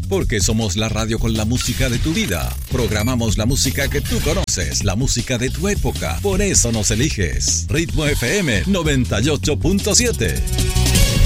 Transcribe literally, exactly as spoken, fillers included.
Porque somos la radio con la música de tu vida. Programamos la música que tú conoces, la música de tu época. Por eso nos eliges. Ritmo F M noventa y ocho punto siete.